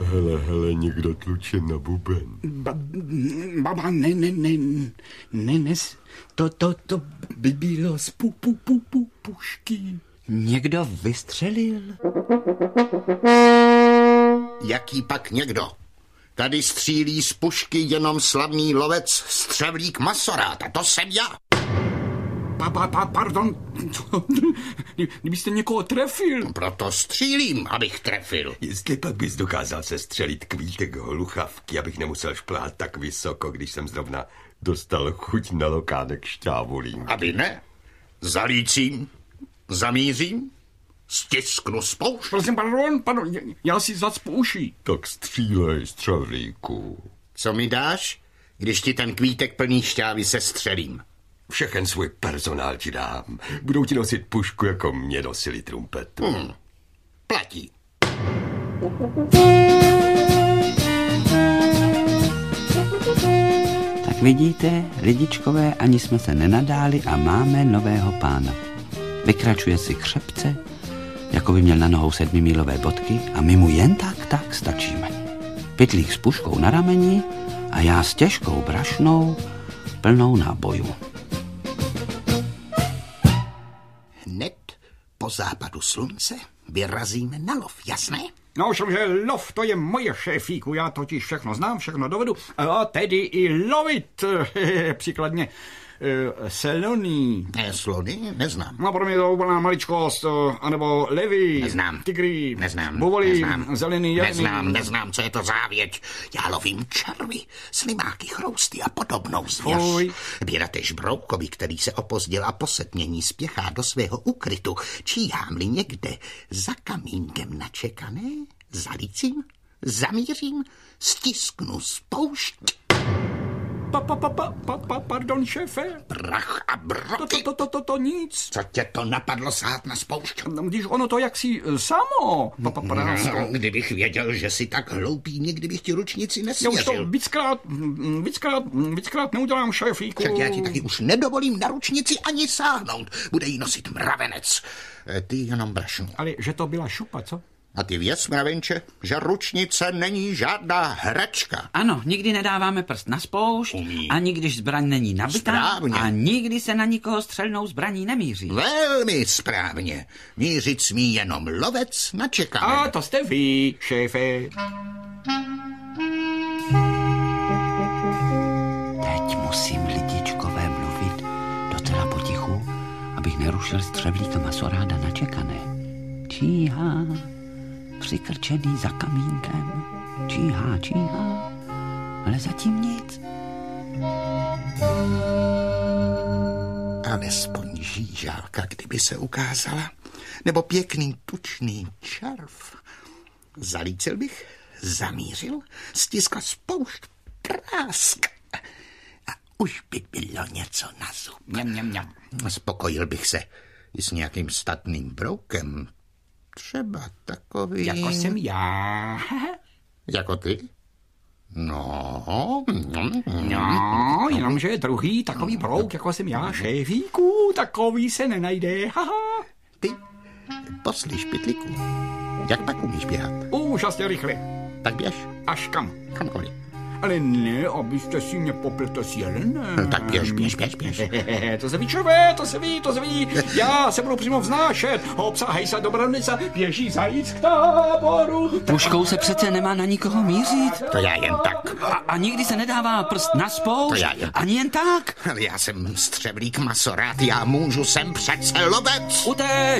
Hele, někdo tluče na buben. Baba, ne, to by bylo z pušky. Někdo vystřelil. Jaký pak někdo? Tady střílí z pušky jenom slavný lovec Střevlík Masorát, a to jsem já. Pardon, kdybyste někoho trefil. Proto střílím, abych trefil. Jestli pak bys dokázal se střelit kvítek hluchavky, abych nemusel šplhat tak vysoko, když jsem zrovna dostal chuť na lokánek šťávulím. Aby ne. Zalícím, zamířím, stisknu spoušť. Prosím, pardon, já si zacpu uši. Tak střílej, Střevlíku. Co mi dáš, když ti ten kvítek plný šťávy sestřelím? Všechen svůj personál ti dám. Budou ti nosit pušku, jako mě nosili trumpetu. Platí. Tak vidíte, lidičkové, ani jsme se nenadáli a máme nového pána. Vykračuje si křepce, jako by měl na nohou 7mílové bodky a my mu jen tak stačíme. Pytlík s puškou na rameni a já s těžkou brašnou plnou nábojů. Hned po západu slunce vyrazíme na lov, jasné? No, že lov, to je moje, šéfíku, já totiž všechno znám, všechno dovedu, a tedy i lovit, příkladně seloný. Slony? Neznám. No, pro mě to úplná maličkost, anebo levy, Neznám. tygry, Neznám. buvoli, Neznám. zelený, jelení. Neznám, co je to závěť. Já lovím červy, slimáky, chrousty a podobnou zvěř. Fuj. Běratež Broukovi, který se opozdil a po setmění spěchá do svého ukrytu, číhám-li někde za kamínkem načekané, zalícím, zamířím, stisknu spoušť. Pardon, šéfe. Prach a broky. To nic. Co tě to napadlo sát na spoušť? Když ono to jaksi samo. Kdybych věděl, že jsi tak hloupý, nikdy bych ti ručnici Já už nesvěřil. to víckrát neudělám, šéfíku. Však já ti taky už nedovolím na ručnici ani sáhnout. Bude jí nosit mravenec. Ty jenom brašnu. Ale že to byla šupa, co? A ty věc, mravenče, že ručnice není žádná hračka. Ano, nikdy nedáváme prst na spoušť, ani když zbraň není nabitá. Správně. A nikdy se na nikoho střelnou zbraní nemíří. Velmi správně. Mířit smí jenom lovec na čekané. A to jste vy, šéfe. Teď musím, lidičkové, mluvit docela potichu, abych nerušil Střevlíka Masoráda na čekané. Číhá, přikrčený za kamínkem. Číhá, ale zatím nic. Alespoň žížálka, kdyby se ukázala. Nebo pěkný tučný červ. Zalícil bych, zamířil, stiskl spoušť, prásk. A už by bylo něco na zub. Mňam. Spokojil bych se i s nějakým statným broukem. Třeba takový... Jako jsem já. Jako ty? No, jenomže druhý takový brouk, jako jsem já, šéfíku, takový se nenajde. Ty, poslyš, pytliku. Jak pak umíš běhat? Úžasně rychle. Tak běž. Až kam? Kamkoliv. Ale ne, abyste si mě popletl s jelenem. Tak běž. To se ví, červé, to se ví. Já se budu přímo vznášet. Obsahej se do branice, běží zajíc k táboru. Puškou se přece nemá na nikoho mířit. To já jen tak. A nikdy se nedává prst na spoušť. To já jen tak. Ani jen tak. Ale já jsem Střevlík Masorát, já můžu, jsem přece lovec. Utéč!